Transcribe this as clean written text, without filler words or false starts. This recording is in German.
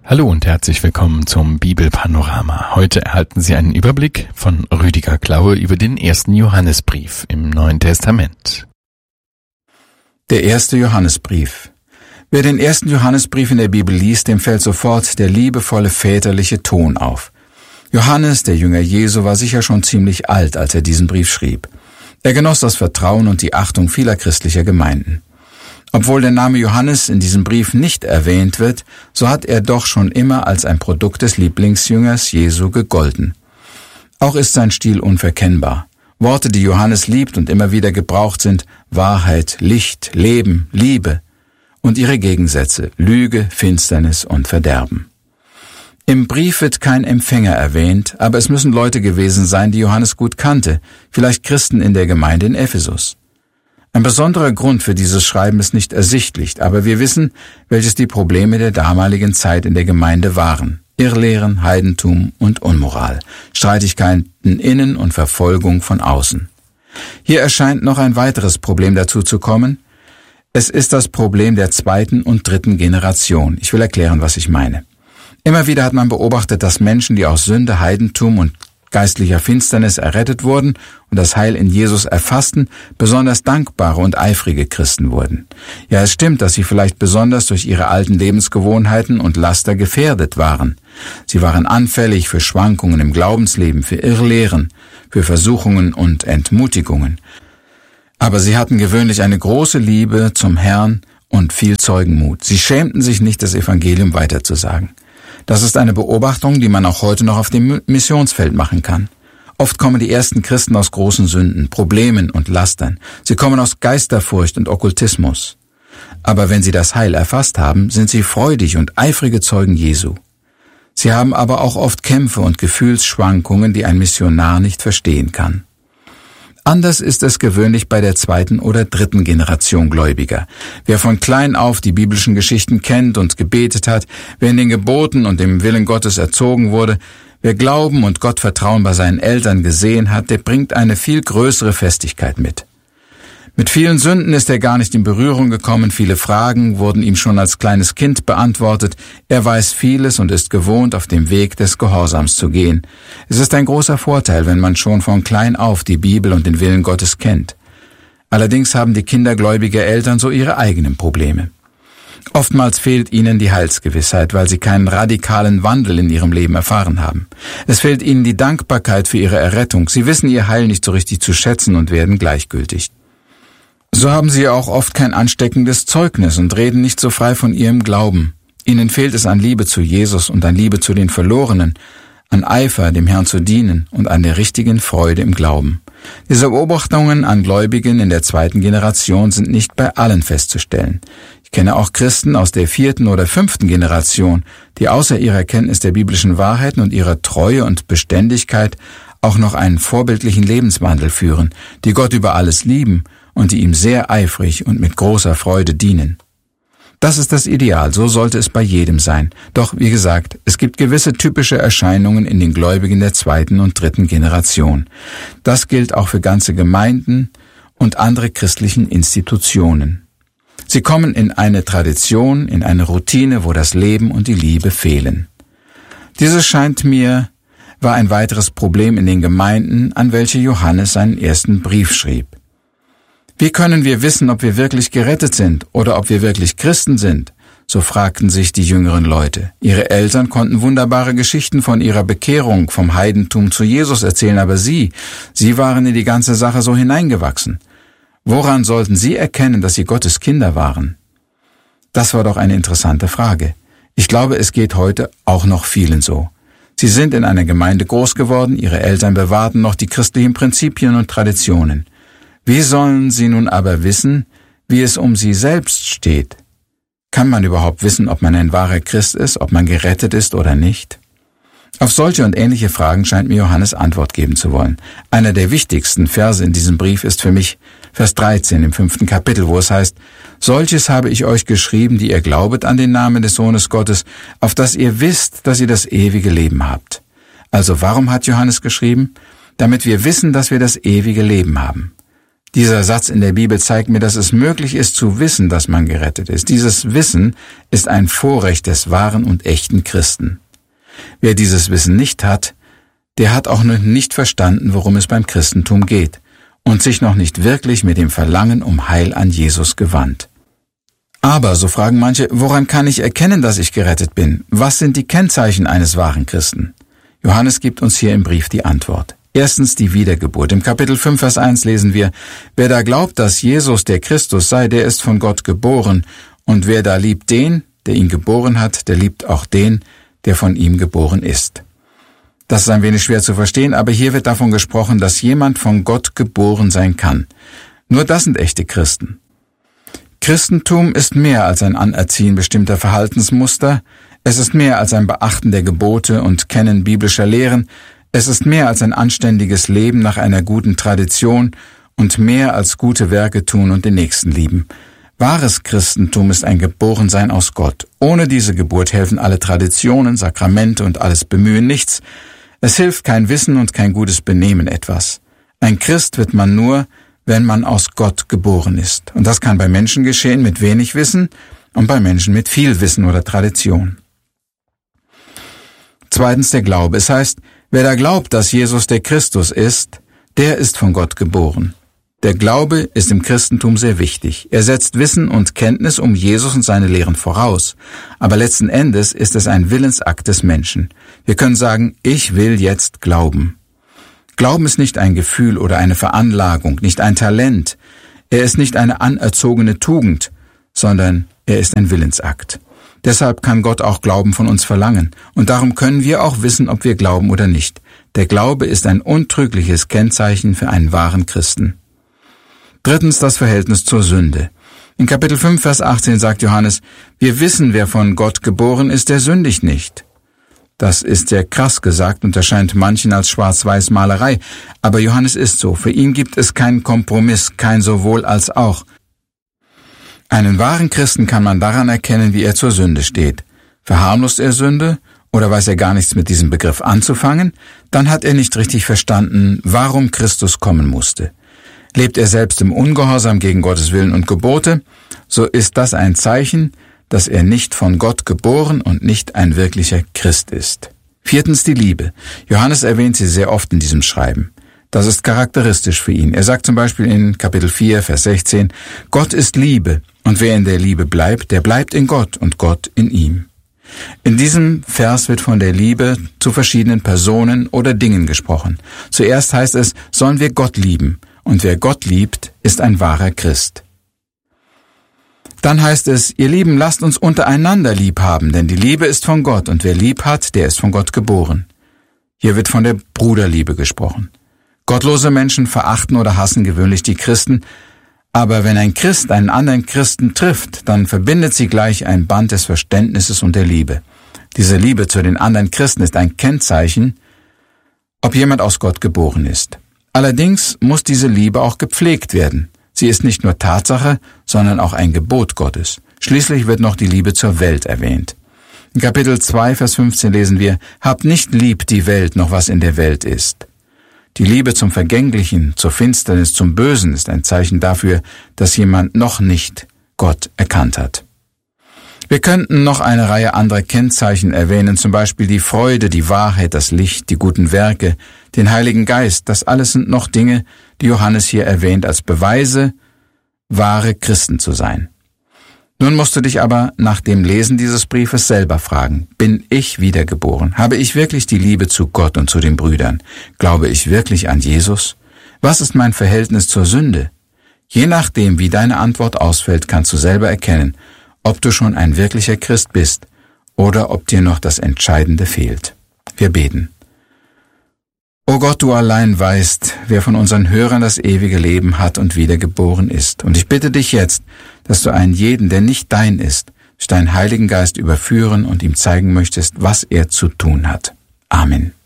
Hallo und herzlich willkommen zum Bibelpanorama. Heute erhalten Sie einen Überblick von Rüdiger Klaue über den 1. Johannesbrief im Neuen Testament. Der 1. Johannesbrief. Wer den 1. Johannesbrief in der Bibel liest, dem fällt sofort der liebevolle väterliche Ton auf. Johannes, der Jünger Jesu, war sicher schon ziemlich alt, als er diesen Brief schrieb. Er genoss das Vertrauen und die Achtung vieler christlicher Gemeinden. Obwohl der Name Johannes in diesem Brief nicht erwähnt wird, so hat er doch schon immer als ein Produkt des Lieblingsjüngers Jesu gegolten. Auch ist sein Stil unverkennbar. Worte, die Johannes liebt und immer wieder gebraucht sind: Wahrheit, Licht, Leben, Liebe und ihre Gegensätze: Lüge, Finsternis und Verderben. Im Brief wird kein Empfänger erwähnt, aber es müssen Leute gewesen sein, die Johannes gut kannte, vielleicht Christen in der Gemeinde in Ephesus. Ein besonderer Grund für dieses Schreiben ist nicht ersichtlich, aber wir wissen, welches die Probleme der damaligen Zeit in der Gemeinde waren: Irrlehren, Heidentum und Unmoral, Streitigkeiten innen und Verfolgung von außen. Hier erscheint noch ein weiteres Problem dazu zu kommen. Es ist das Problem der 2. und 3. Generation. Ich will erklären, was ich meine. Immer wieder hat man beobachtet, dass Menschen, die aus Sünde, Heidentum und geistlicher Finsternis errettet wurden und das Heil in Jesus erfassten, besonders dankbare und eifrige Christen wurden. Ja, es stimmt, dass sie vielleicht besonders durch ihre alten Lebensgewohnheiten und Laster gefährdet waren. Sie waren anfällig für Schwankungen im Glaubensleben, für Irrlehren, für Versuchungen und Entmutigungen. Aber sie hatten gewöhnlich eine große Liebe zum Herrn und viel Zeugenmut. Sie schämten sich nicht, das Evangelium weiterzusagen. Das ist eine Beobachtung, die man auch heute noch auf dem Missionsfeld machen kann. Oft kommen die ersten Christen aus großen Sünden, Problemen und Lastern. Sie kommen aus Geisterfurcht und Okkultismus. Aber wenn sie das Heil erfasst haben, sind sie freudig und eifrige Zeugen Jesu. Sie haben aber auch oft Kämpfe und Gefühlsschwankungen, die ein Missionar nicht verstehen kann. Anders ist es gewöhnlich bei der 2. oder 3. Generation Gläubiger. Wer von klein auf die biblischen Geschichten kennt und gebetet hat, wer in den Geboten und dem Willen Gottes erzogen wurde, wer Glauben und Gottvertrauen bei seinen Eltern gesehen hat, der bringt eine viel größere Festigkeit mit. Mit vielen Sünden ist er gar nicht in Berührung gekommen, viele Fragen wurden ihm schon als kleines Kind beantwortet, er weiß vieles und ist gewohnt, auf dem Weg des Gehorsams zu gehen. Es ist ein großer Vorteil, wenn man schon von klein auf die Bibel und den Willen Gottes kennt. Allerdings haben die Kinder gläubiger Eltern so ihre eigenen Probleme. Oftmals fehlt ihnen die Heilsgewissheit, weil sie keinen radikalen Wandel in ihrem Leben erfahren haben. Es fehlt ihnen die Dankbarkeit für ihre Errettung, sie wissen ihr Heil nicht so richtig zu schätzen und werden gleichgültig. So haben sie auch oft kein ansteckendes Zeugnis und reden nicht so frei von ihrem Glauben. Ihnen fehlt es an Liebe zu Jesus und an Liebe zu den Verlorenen, an Eifer, dem Herrn zu dienen und an der richtigen Freude im Glauben. Diese Beobachtungen an Gläubigen in der 2. Generation sind nicht bei allen festzustellen. Ich kenne auch Christen aus der 4. oder 5. Generation, die außer ihrer Kenntnis der biblischen Wahrheiten und ihrer Treue und Beständigkeit auch noch einen vorbildlichen Lebenswandel führen, die Gott über alles lieben und die ihm sehr eifrig und mit großer Freude dienen. Das ist das Ideal, so sollte es bei jedem sein. Doch, wie gesagt, es gibt gewisse typische Erscheinungen in den Gläubigen der 2. und 3. Generation. Das gilt auch für ganze Gemeinden und andere christlichen Institutionen. Sie kommen in eine Tradition, in eine Routine, wo das Leben und die Liebe fehlen. Dieses scheint mir war ein weiteres Problem in den Gemeinden, an welche Johannes seinen ersten Brief schrieb. Wie können wir wissen, ob wir wirklich gerettet sind oder ob wir wirklich Christen sind? So fragten sich die jüngeren Leute. Ihre Eltern konnten wunderbare Geschichten von ihrer Bekehrung, vom Heidentum zu Jesus erzählen, aber sie waren in die ganze Sache so hineingewachsen. Woran sollten sie erkennen, dass sie Gottes Kinder waren? Das war doch eine interessante Frage. Ich glaube, es geht heute auch noch vielen so. Sie sind in einer Gemeinde groß geworden, ihre Eltern bewahrten noch die christlichen Prinzipien und Traditionen. Wie sollen sie nun aber wissen, wie es um sie selbst steht? Kann man überhaupt wissen, ob man ein wahrer Christ ist, ob man gerettet ist oder nicht? Auf solche und ähnliche Fragen scheint mir Johannes Antwort geben zu wollen. Einer der wichtigsten Verse in diesem Brief ist für mich Vers 13 im 5. Kapitel, wo es heißt: Solches habe ich euch geschrieben, die ihr glaubet an den Namen des Sohnes Gottes, auf dass ihr wisst, dass ihr das ewige Leben habt. Also warum hat Johannes geschrieben? Damit wir wissen, dass wir das ewige Leben haben. Dieser Satz in der Bibel zeigt mir, dass es möglich ist zu wissen, dass man gerettet ist. Dieses Wissen ist ein Vorrecht des wahren und echten Christen. Wer dieses Wissen nicht hat, der hat auch noch nicht verstanden, worum es beim Christentum geht und sich noch nicht wirklich mit dem Verlangen um Heil an Jesus gewandt. Aber, so fragen manche, woran kann ich erkennen, dass ich gerettet bin? Was sind die Kennzeichen eines wahren Christen? Johannes gibt uns hier im Brief die Antwort. Erstens die Wiedergeburt. Im Kapitel 5, Vers 1 lesen wir, wer da glaubt, dass Jesus der Christus sei, der ist von Gott geboren. Und wer da liebt den, der ihn geboren hat, der liebt auch den, der von ihm geboren ist. Das ist ein wenig schwer zu verstehen, aber hier wird davon gesprochen, dass jemand von Gott geboren sein kann. Nur das sind echte Christen. Christentum ist mehr als ein Anerziehen bestimmter Verhaltensmuster, es ist mehr als ein Beachten der Gebote und Kennen biblischer Lehren, es ist mehr als ein anständiges Leben nach einer guten Tradition und mehr als gute Werke tun und den Nächsten lieben. Wahres Christentum ist ein Geborensein aus Gott. Ohne diese Geburt helfen alle Traditionen, Sakramente und alles Bemühen nichts. Es hilft kein Wissen und kein gutes Benehmen etwas. Ein Christ wird man nur, wenn man aus Gott geboren ist. Und das kann bei Menschen geschehen mit wenig Wissen und bei Menschen mit viel Wissen oder Tradition. Zweitens der Glaube. Es heißt, wer da glaubt, dass Jesus der Christus ist, der ist von Gott geboren. Der Glaube ist im Christentum sehr wichtig. Er setzt Wissen und Kenntnis um Jesus und seine Lehren voraus. Aber letzten Endes ist es ein Willensakt des Menschen. Wir können sagen, ich will jetzt glauben. Glauben ist nicht ein Gefühl oder eine Veranlagung, nicht ein Talent. Er ist nicht eine anerzogene Tugend, sondern er ist ein Willensakt. Deshalb kann Gott auch Glauben von uns verlangen. Und darum können wir auch wissen, ob wir glauben oder nicht. Der Glaube ist ein untrügliches Kennzeichen für einen wahren Christen. Drittens das Verhältnis zur Sünde. In Kapitel 5, Vers 18 sagt Johannes, wir wissen, wer von Gott geboren ist, der sündigt nicht. Das ist sehr krass gesagt und erscheint manchen als Schwarz-Weiß-Malerei. Aber Johannes ist so. Für ihn gibt es keinen Kompromiss, kein sowohl als auch. Einen wahren Christen kann man daran erkennen, wie er zur Sünde steht. Verharmlost er Sünde oder weiß er gar nichts mit diesem Begriff anzufangen, dann hat er nicht richtig verstanden, warum Christus kommen musste. Lebt er selbst im Ungehorsam gegen Gottes Willen und Gebote, so ist das ein Zeichen, dass er nicht von Gott geboren und nicht ein wirklicher Christ ist. Viertens die Liebe. Johannes erwähnt sie sehr oft in diesem Schreiben. Das ist charakteristisch für ihn. Er sagt zum Beispiel in Kapitel 4, Vers 16, Gott ist Liebe, und wer in der Liebe bleibt, der bleibt in Gott und Gott in ihm. In diesem Vers wird von der Liebe zu verschiedenen Personen oder Dingen gesprochen. Zuerst heißt es, sollen wir Gott lieben, und wer Gott liebt, ist ein wahrer Christ. Dann heißt es, ihr Lieben, lasst uns untereinander lieb haben, denn die Liebe ist von Gott, und wer lieb hat, der ist von Gott geboren. Hier wird von der Bruderliebe gesprochen. Gottlose Menschen verachten oder hassen gewöhnlich die Christen, aber wenn ein Christ einen anderen Christen trifft, dann verbindet sie gleich ein Band des Verständnisses und der Liebe. Diese Liebe zu den anderen Christen ist ein Kennzeichen, ob jemand aus Gott geboren ist. Allerdings muss diese Liebe auch gepflegt werden. Sie ist nicht nur Tatsache, sondern auch ein Gebot Gottes. Schließlich wird noch die Liebe zur Welt erwähnt. In Kapitel 2, Vers 15 lesen wir, habt nicht lieb die Welt, noch was in der Welt ist. Die Liebe zum Vergänglichen, zur Finsternis, zum Bösen ist ein Zeichen dafür, dass jemand noch nicht Gott erkannt hat. Wir könnten noch eine Reihe anderer Kennzeichen erwähnen, zum Beispiel die Freude, die Wahrheit, das Licht, die guten Werke, den Heiligen Geist. Das alles sind noch Dinge, die Johannes hier erwähnt als Beweise, wahre Christen zu sein. Nun musst du dich aber nach dem Lesen dieses Briefes selber fragen, bin ich wiedergeboren? Habe ich wirklich die Liebe zu Gott und zu den Brüdern? Glaube ich wirklich an Jesus? Was ist mein Verhältnis zur Sünde? Je nachdem, wie deine Antwort ausfällt, kannst du selber erkennen, ob du schon ein wirklicher Christ bist oder ob dir noch das Entscheidende fehlt. Wir beten. O Gott, du allein weißt, wer von unseren Hörern das ewige Leben hat und wiedergeboren ist. Und ich bitte dich jetzt, dass du einen jeden, der nicht dein ist, durch deinen Heiligen Geist überführen und ihm zeigen möchtest, was er zu tun hat. Amen.